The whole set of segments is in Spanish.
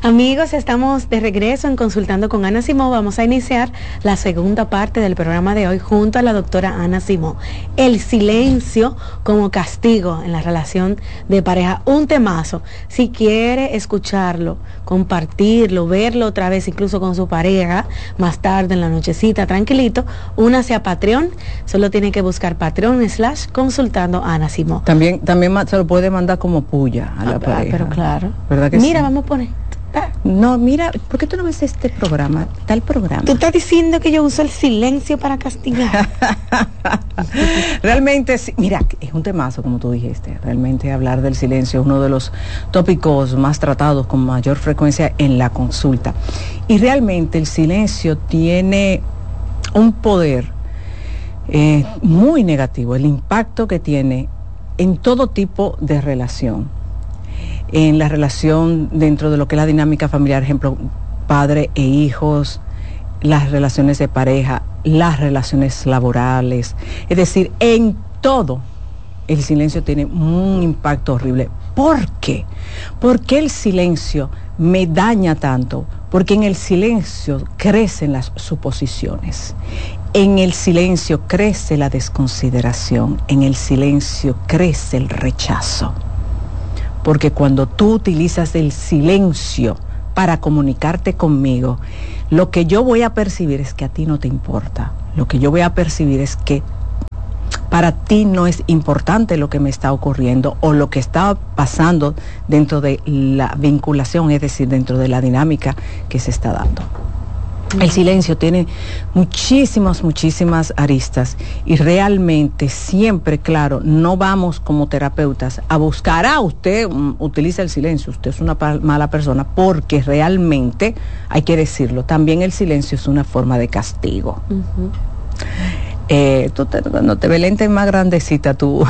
Amigos, estamos de regreso en Consultando con Ana Simó. Vamos a iniciar la segunda parte del programa de hoy junto a la doctora Ana Simó. El silencio como castigo en la relación de pareja. Un temazo. Si quiere escucharlo, compartirlo, verlo otra vez, incluso con su pareja, más tarde en la nochecita, tranquilito, únase a Patreon. Solo tiene que buscar Patreon/Consultando Ana Simó. También se lo puede mandar como puya a la pareja. Pero claro. ¿Verdad que mira, sí? Vamos a poner. No, mira, ¿por qué tú no ves este programa? Tal programa. Tú estás diciendo que yo uso el silencio para castigar. Realmente, sí, mira, es un temazo, como tú dijiste. Realmente hablar del silencio es uno de los tópicos más tratados con mayor frecuencia en la consulta. Y realmente el silencio tiene un poder muy negativo, el impacto que tiene en todo tipo de relación. En la relación dentro de lo que es la dinámica familiar, ejemplo, padre e hijos, las relaciones de pareja, las relaciones laborales, es decir, en todo el silencio tiene un impacto horrible. ¿Por qué? ¿Por qué el silencio me daña tanto? Porque en el silencio crecen las suposiciones, en el silencio crece la desconsideración, en el silencio crece el rechazo. Porque cuando tú utilizas el silencio para comunicarte conmigo, lo que yo voy a percibir es que a ti no te importa. Lo que yo voy a percibir es que para ti no es importante lo que me está ocurriendo o lo que está pasando dentro de la vinculación, es decir, dentro de la dinámica que se está dando. El silencio tiene muchísimas aristas y realmente siempre, claro, no vamos como terapeutas a buscar, usted utiliza el silencio, usted es una mala persona, porque realmente, hay que decirlo, también el silencio es una forma de castigo. Uh-huh. Cuando te ves lente más grandecita, tú,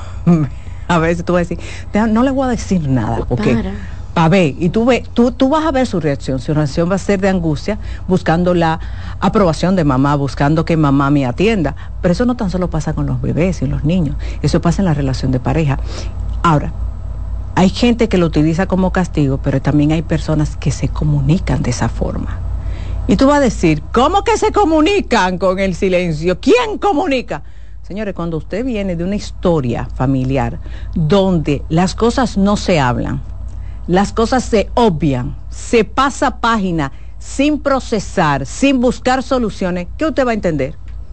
a veces tú vas a decir, no le voy a decir nada, porque... para ver, y tú vas a ver su reacción va a ser de angustia, buscando la aprobación de mamá, buscando que mamá me atienda, pero eso no tan solo pasa con los bebés y los niños, eso pasa en la relación de pareja. Ahora, hay gente que lo utiliza como castigo, pero también hay personas que se comunican de esa forma. Y tú vas a decir, ¿cómo que se comunican con el silencio? ¿Quién comunica? Señores, cuando usted viene de una historia familiar donde las cosas no se hablan, las cosas se obvian, se pasa página sin procesar, sin buscar soluciones, ¿qué usted va a entender?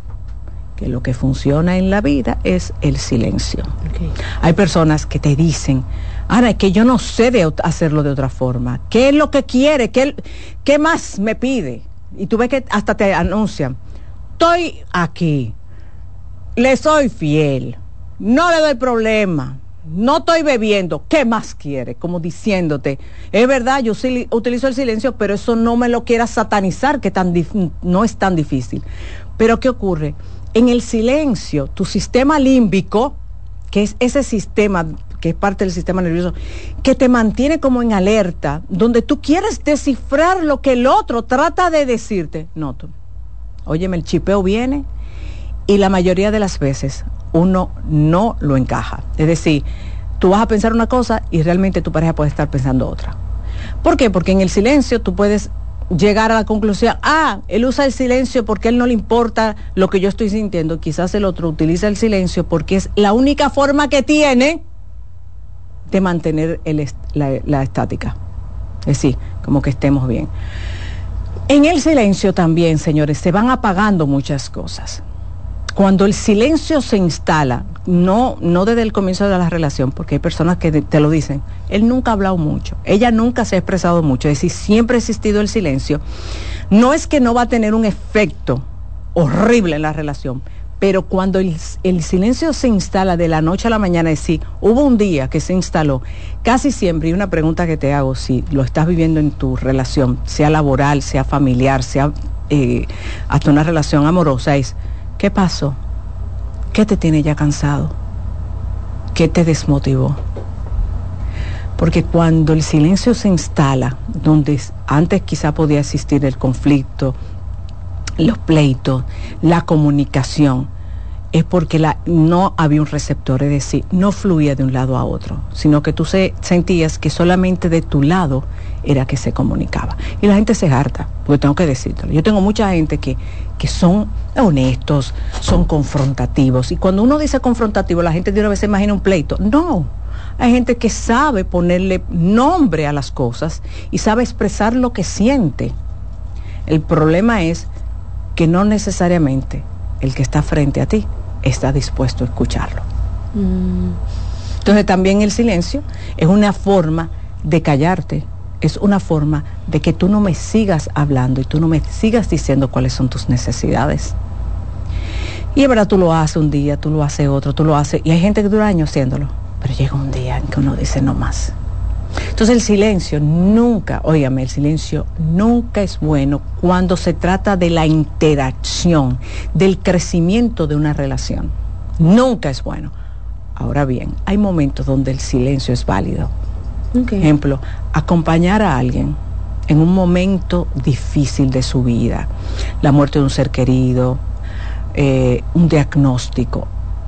Que lo que funciona en la vida es el silencio. Okay. Hay personas que te dicen, Ana, es que yo no sé hacerlo de otra forma. ¿Qué es lo que quiere? ¿Qué más me pide? Y tú ves que hasta te anuncian, estoy aquí, le soy fiel, no le doy problema, no estoy bebiendo, ¿qué más quiere? Como diciéndote, es verdad, yo sí utilizo el silencio, pero eso no me lo quieras satanizar, que no es tan difícil. Pero ¿qué ocurre? En el silencio, tu sistema límbico, que es ese sistema, que es parte del sistema nervioso, que te mantiene como en alerta, donde tú quieres descifrar lo que el otro trata de decirte. No, óyeme, el chipeo viene y la mayoría de las veces uno no lo encaja. Es decir, tú vas a pensar una cosa y realmente tu pareja puede estar pensando otra. ¿Por qué? Porque en el silencio tú puedes llegar a la conclusión, él usa el silencio porque a él no le importa lo que yo estoy sintiendo. Quizás el otro utiliza el silencio porque es la única forma que tiene de mantener la estática. Es decir, como que estemos bien. En el silencio también, señores, se van apagando muchas cosas. Cuando el silencio se instala, no desde el comienzo de la relación, porque hay personas que te lo dicen, él nunca ha hablado mucho, ella nunca se ha expresado mucho, es decir, siempre ha existido el silencio, no es que no va a tener un efecto horrible en la relación, pero cuando el silencio se instala de la noche a la mañana, es decir, hubo un día que se instaló, casi siempre, y una pregunta que te hago, si lo estás viviendo en tu relación, sea laboral, sea familiar, sea hasta una relación amorosa, es, ¿qué pasó? ¿Qué te tiene ya cansado? ¿Qué te desmotivó? Porque cuando el silencio se instala, donde antes quizá podía existir el conflicto, los pleitos, la comunicación, es porque no había un receptor, es decir, no fluía de un lado a otro, sino que tú sentías que solamente de tu lado era que se comunicaba. Y la gente se harta, porque tengo que decírtelo. Yo tengo mucha gente que son honestos, son confrontativos. Y cuando uno dice confrontativo, la gente de una vez se imagina un pleito. No, hay gente que sabe ponerle nombre a las cosas y sabe expresar lo que siente. El problema es que no necesariamente el que está frente a ti está dispuesto a escucharlo. Entonces también el silencio es una forma de callarte, es una forma de que tú no me sigas hablando y tú no me sigas diciendo cuáles son tus necesidades. Y es verdad, tú lo haces un día, tú lo haces otro, tú lo haces, y hay gente que dura años haciéndolo, pero llega un día en que uno dice no más. Entonces el silencio nunca, óigame, el silencio nunca es bueno cuando se trata de la interacción, del crecimiento de una relación. Nunca es bueno. Ahora bien, hay momentos donde el silencio es válido. Okay. Ejemplo, acompañar a alguien en un momento difícil de su vida, la muerte de un ser querido, un diagnóstico.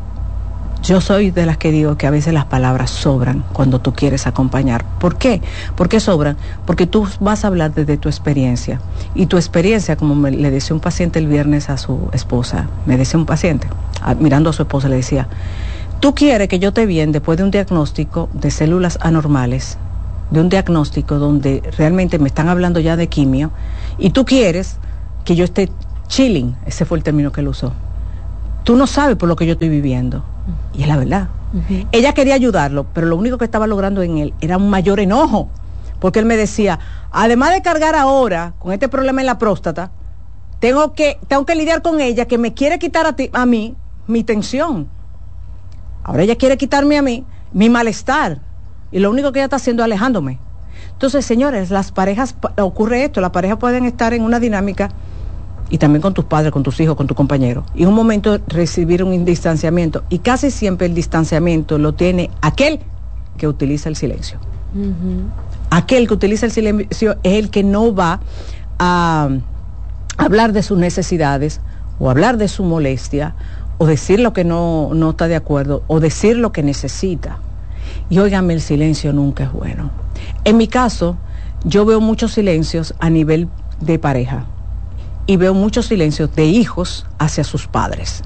Yo soy de las que digo que a veces las palabras sobran cuando tú quieres acompañar. ¿Por qué? ¿Por qué sobran? Porque tú vas a hablar desde tu experiencia. Y tu experiencia, como le decía un paciente el viernes a su esposa, me decía un paciente, mirando a su esposa, le decía, tú quieres que yo esté bien después de un diagnóstico de células anormales, de un diagnóstico donde realmente me están hablando ya de quimio, y tú quieres que yo esté chilling, ese fue el término que él usó. Tú no sabes por lo que yo estoy viviendo. Y es la verdad. Ella quería ayudarlo, pero lo único que estaba logrando en él era un mayor enojo, porque él me decía, además de cargar ahora con este problema en la próstata, tengo que lidiar con ella, que me quiere quitar a mí mi tensión. Ahora ella quiere quitarme a mí mi malestar, y lo único que ella está haciendo es alejándome. Entonces, señores, las parejas, ocurre esto, las parejas pueden estar en una dinámica, y también con tus padres, con tus hijos, con tu compañero, y en un momento recibir un distanciamiento, y casi siempre el distanciamiento lo tiene aquel que utiliza el silencio. Aquel que utiliza el silencio es el que no va a hablar de sus necesidades, o hablar de su molestia, o decir lo que no está de acuerdo, o decir lo que necesita. Y óigame, el silencio nunca es bueno. En mi caso, yo veo muchos silencios a nivel de pareja, y veo muchos silencios de hijos hacia sus padres.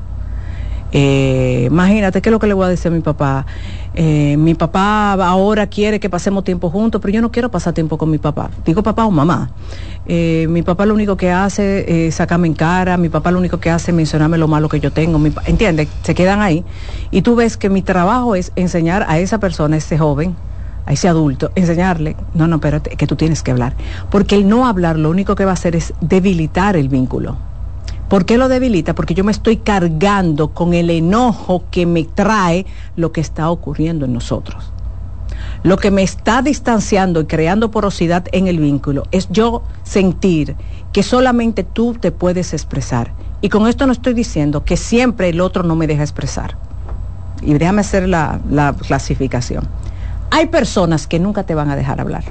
Imagínate, ¿qué es lo que le voy a decir a mi papá? Mi papá ahora quiere que pasemos tiempo juntos, pero yo no quiero pasar tiempo con mi papá. Digo papá o mamá. Mi papá lo único que hace es sacarme en cara, mi papá lo único que hace es mencionarme lo malo que yo tengo. ¿Entiendes? Se quedan ahí. Y tú ves que mi trabajo es enseñar a esa persona, a ese joven, a ese adulto, enseñarle, no, espérate, que tú tienes que hablar. Porque el no hablar lo único que va a hacer es debilitar el vínculo. ¿Por qué lo debilita? Porque yo me estoy cargando con el enojo que me trae lo que está ocurriendo en nosotros. Lo que me está distanciando y creando porosidad en el vínculo es yo sentir que solamente tú te puedes expresar. Y con esto no estoy diciendo que siempre el otro no me deja expresar. Y déjame hacer la clasificación. Hay personas que nunca te van a dejar hablar.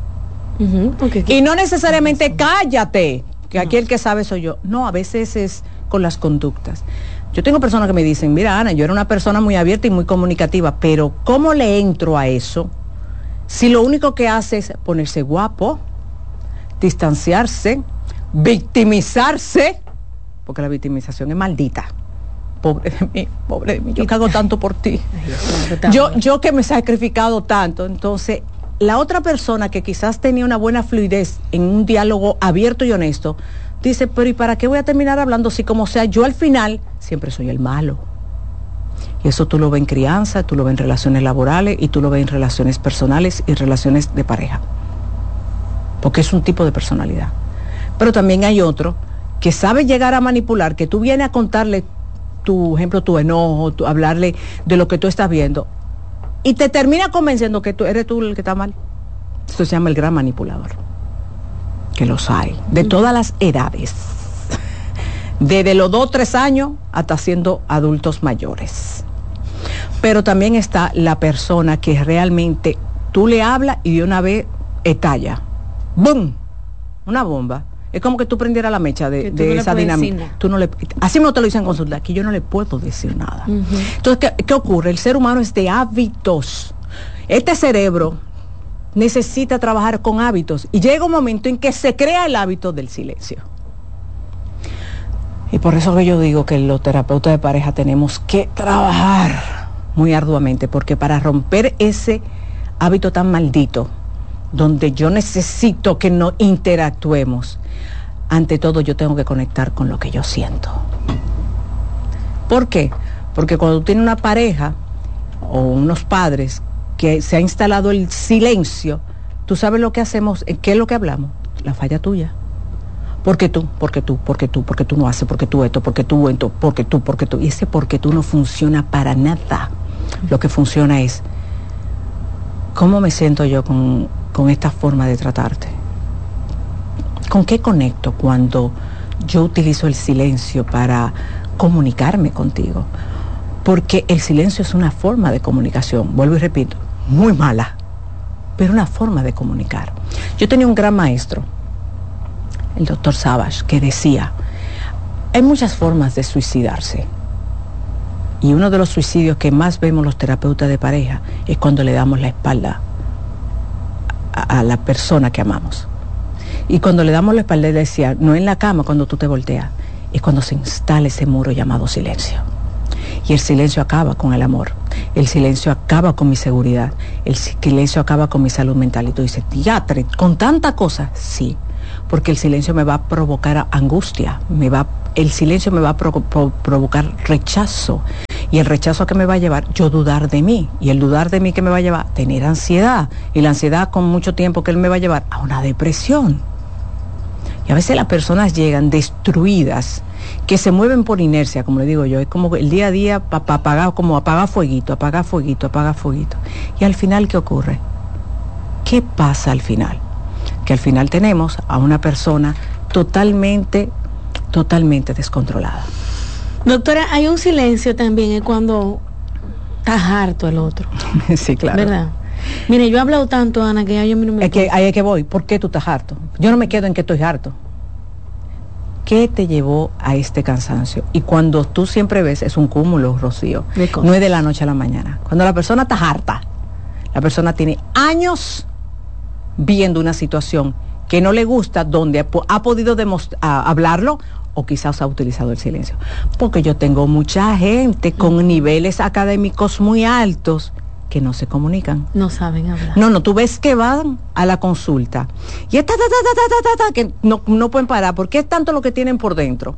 Y no necesariamente cállate, que aquí el que sabe soy yo. No, a veces es con las conductas. Yo tengo personas que me dicen, mira, Ana, yo era una persona muy abierta y muy comunicativa, pero ¿cómo le entro a eso si lo único que hace es ponerse guapo, distanciarse, victimizarse? Porque la victimización es maldita. Pobre de mí, yo que hago tanto por ti. Yo que me he sacrificado tanto. Entonces, la otra persona que quizás tenía una buena fluidez en un diálogo abierto y honesto, dice, pero ¿y para qué voy a terminar hablando si como sea yo al final siempre soy el malo? Y eso tú lo ves en crianza, tú lo ves en relaciones laborales, y tú lo ves en relaciones personales y relaciones de pareja. Porque es un tipo de personalidad. Pero también hay otro que sabe llegar a manipular, que tú vienes a contarle tu enojo, hablarle de lo que tú estás viendo, y te termina convenciendo que eres tú el que está mal. Esto se llama el gran manipulador, que los hay, de todas las edades, desde los 2, 3 años hasta siendo adultos mayores. Pero también está la persona que realmente tú le hablas y de una vez estalla, ¡bum!, una bomba. Es como que tú prendieras la mecha de esa dinámica. Así no te lo dicen en consulta, que yo no le puedo decir nada. Entonces, ¿qué ocurre? El ser humano es de hábitos. Este cerebro necesita trabajar con hábitos y llega un momento en que se crea el hábito del silencio. Y por eso que yo digo que los terapeutas de pareja tenemos que trabajar muy arduamente, porque para romper ese hábito tan maldito, donde yo necesito que no interactuemos, ante todo yo tengo que conectar con lo que yo siento. ¿Por qué? Porque cuando tú tienes una pareja o unos padres que se ha instalado el silencio, tú sabes lo que hacemos, ¿qué es lo que hablamos? La falla tuya. Porque tú no haces, porque tú esto, porque tú. Y ese porque tú no funciona para nada. Lo que funciona es, ¿cómo me siento yo con esta forma de tratarte? ¿Con qué conecto cuando yo utilizo el silencio para comunicarme contigo? Porque el silencio es una forma de comunicación, vuelvo y repito, muy mala, pero una forma de comunicar. Yo tenía un gran maestro, el doctor Savage, que decía, hay muchas formas de suicidarse. Y uno de los suicidios que más vemos los terapeutas de pareja es cuando le damos la espalda a la persona que amamos. Y cuando le damos la espalda, él decía, no en la cama cuando tú te volteas, es cuando se instala ese muro llamado silencio. Y el silencio acaba con el amor, el silencio acaba con mi seguridad, el silencio acaba con mi salud mental. Y tú dices, diatre, con tanta cosa, sí, porque el silencio me va a provocar angustia, el silencio me va a provocar rechazo. Y el rechazo que me va a llevar, yo dudar de mí. Y el dudar de mí que me va a llevar, tener ansiedad. Y la ansiedad con mucho tiempo que él me va a llevar a una depresión. Y a veces las personas llegan destruidas, que se mueven por inercia, como le digo yo. Es como el día a día apagar fueguito. Y al final, ¿qué ocurre? ¿Qué pasa al final? Que al final tenemos a una persona totalmente descontrolada. Doctora, hay un silencio también, es cuando está harto el otro. Sí, claro. ¿Verdad? Mire, yo he hablado tanto, Ana, que ya yo no me... Ahí es que voy. ¿Por qué tú estás harto? Yo no me quedo en que estoy harto. ¿Qué te llevó a este cansancio? Y cuando tú siempre ves, es un cúmulo, Rocío. No es de la noche a la mañana. Cuando la persona está harta, la persona tiene años viendo una situación que no le gusta, donde ha podido hablarlo, o quizás ha utilizado el silencio. Porque yo tengo mucha gente con niveles académicos muy altos que no se comunican. No saben hablar. No, tú ves que van a la consulta y es que no pueden parar, porque es tanto lo que tienen por dentro.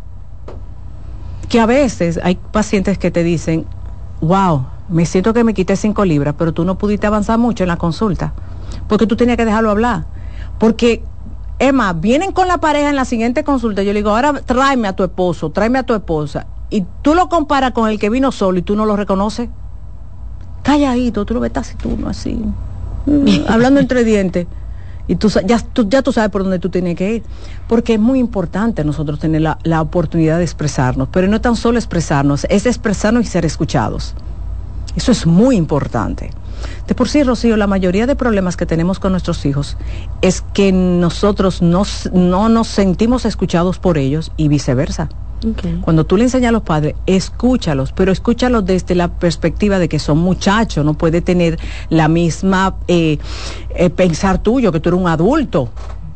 Que a veces hay pacientes que te dicen, wow, me siento que me quité 5 libras, pero tú no pudiste avanzar mucho en la consulta, porque tú tenías que dejarlo hablar. Porque Emma, vienen con la pareja en la siguiente consulta, yo le digo, ahora tráeme a tu esposo, tráeme a tu esposa, y tú lo comparas con el que vino solo y tú no lo reconoces. Calladito, tú lo ves taciturno así, hablando entre dientes, y tú ya sabes por dónde tú tienes que ir, porque es muy importante nosotros tener la oportunidad de expresarnos, pero no tan solo expresarnos, es expresarnos y ser escuchados. Eso es muy importante. De por sí, Rocío, la mayoría de problemas que tenemos con nuestros hijos es que nosotros no nos sentimos escuchados por ellos y viceversa. Okay. Cuando tú le enseñas a los padres, escúchalos, pero escúchalos desde la perspectiva de que son muchachos, no puede tener la misma pensar tuyo, que tú eres un adulto.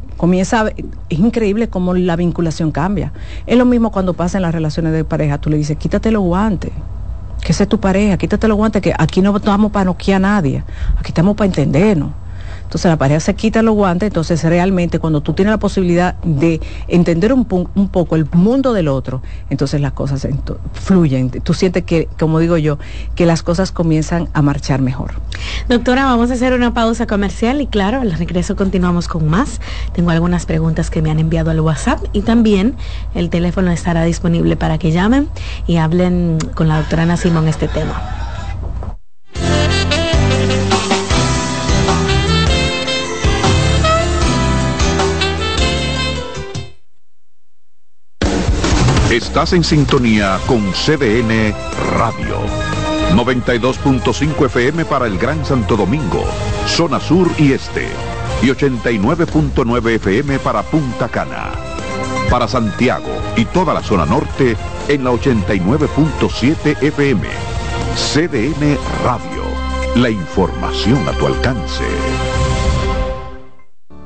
Es increíble cómo la vinculación cambia. Es lo mismo cuando pasa en las relaciones de pareja, tú le dices, quítate los guantes, que esa es tu pareja, quítate los guantes, que aquí no estamos para noquear a nadie, aquí estamos para entendernos. Entonces la pareja se quita los guantes, entonces realmente cuando tú tienes la posibilidad de entender un poco el mundo del otro, entonces las cosas fluyen. Tú sientes que, como digo yo, que las cosas comienzan a marchar mejor. Doctora, vamos a hacer una pausa comercial y claro, al regreso continuamos con más. Tengo algunas preguntas que me han enviado al WhatsApp y también el teléfono estará disponible para que llamen y hablen con la doctora Ana Simón este tema. Estás en sintonía con CDN Radio. 92.5 FM para el Gran Santo Domingo, zona sur y este. Y 89.9 FM para Punta Cana. Para Santiago y toda la zona norte en la 89.7 FM. CDN Radio. La información a tu alcance.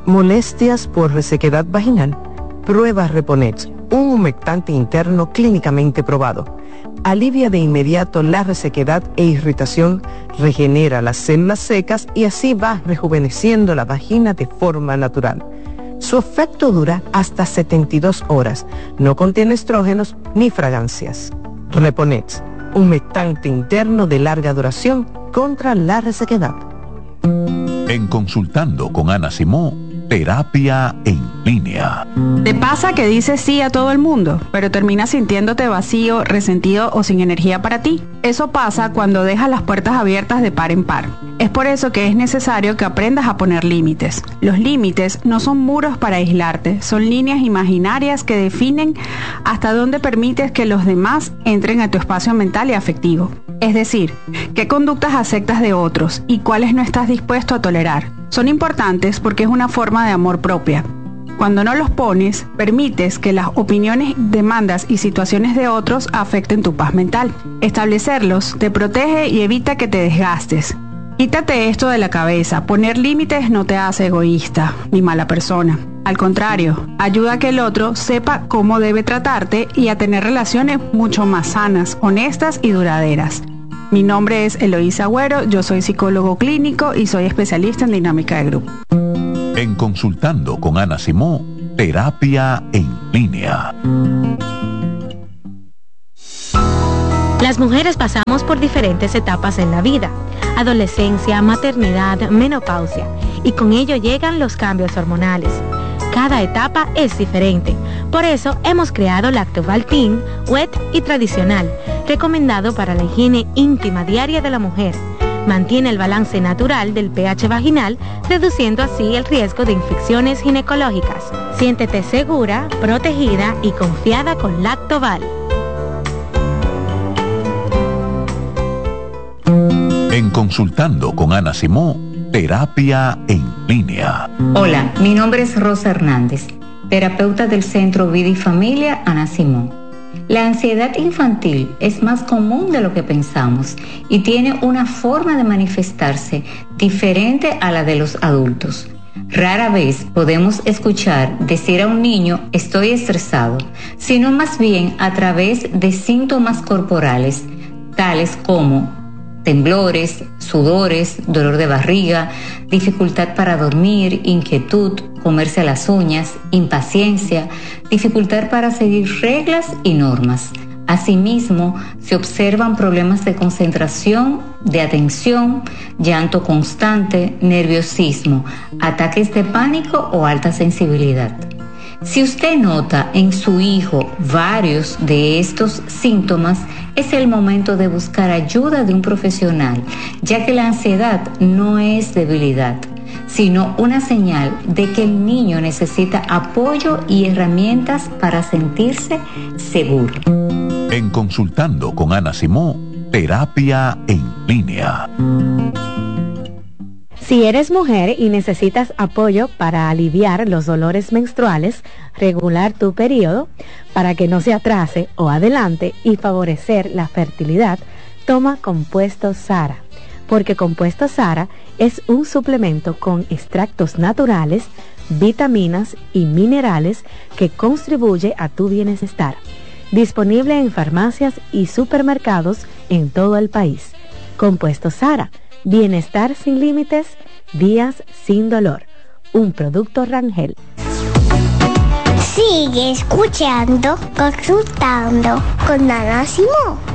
¿Molestias por resequedad vaginal? Prueba Reponet, un humectante interno clínicamente probado. Alivia de inmediato la resequedad e irritación, regenera las células secas y así va rejuveneciendo la vagina de forma natural. Su efecto dura hasta 72 horas. No contiene estrógenos ni fragancias. Reponet, humectante interno de larga duración contra la resequedad. En Consultando con Ana Simó, terapia en línea. ¿Te pasa que dices sí a todo el mundo, pero terminas sintiéndote vacío, resentido o sin energía para ti? Eso pasa cuando dejas las puertas abiertas de par en par. Es por eso que es necesario que aprendas a poner límites. Los límites no son muros para aislarte, son líneas imaginarias que definen hasta dónde permites que los demás entren a tu espacio mental y afectivo. Es decir, qué conductas aceptas de otros y cuáles no estás dispuesto a tolerar. Son importantes porque es una forma de amor propia. Cuando no los pones, permites que las opiniones, demandas y situaciones de otros afecten tu paz mental. Establecerlos te protege y evita que te desgastes. Quítate esto de la cabeza. Poner límites no te hace egoísta ni mala persona. Al contrario, ayuda a que el otro sepa cómo debe tratarte y a tener relaciones mucho más sanas, honestas y duraderas. Mi nombre es Eloísa Agüero, yo soy psicólogo clínico y soy especialista en dinámica de grupo. En Consultando con Ana Simó, terapia en línea. Las mujeres pasamos por diferentes etapas en la vida: adolescencia, maternidad, menopausia, y con ello llegan los cambios hormonales. Cada etapa es diferente. Por eso hemos creado Lactoval-Teen, wet y tradicional, recomendado para la higiene íntima diaria de la mujer. Mantiene el balance natural del pH vaginal, reduciendo así el riesgo de infecciones ginecológicas. Siéntete segura, protegida y confiada con Lactoval. En Consultando con Ana Simó, terapia en línea. Hola, mi nombre es Rosa Hernández, terapeuta del Centro Vida y Familia Ana Simó. La ansiedad infantil es más común de lo que pensamos y tiene una forma de manifestarse diferente a la de los adultos. Rara vez podemos escuchar decir a un niño estoy estresado, sino más bien a través de síntomas corporales, tales como temblores, sudores, dolor de barriga, dificultad para dormir, inquietud, comerse las uñas, impaciencia, dificultad para seguir reglas y normas. Asimismo, se observan problemas de concentración, de atención, llanto constante, nerviosismo, ataques de pánico o alta sensibilidad. Si usted nota en su hijo varios de estos síntomas, es el momento de buscar ayuda de un profesional, ya que la ansiedad no es debilidad, sino una señal de que el niño necesita apoyo y herramientas para sentirse seguro. En Consultando con Ana Simó, terapia en línea. Si eres mujer y necesitas apoyo para aliviar los dolores menstruales, regular tu periodo para que no se atrase o adelante y favorecer la fertilidad, toma Compuesto Sara, porque Compuesto Sara es un suplemento con extractos naturales, vitaminas y minerales que contribuye a tu bienestar. Disponible en farmacias y supermercados en todo el país. Compuesto Sara, bienestar sin límites, días sin dolor. Un producto Rangel. Sigue escuchando, consultando con Ana Simó.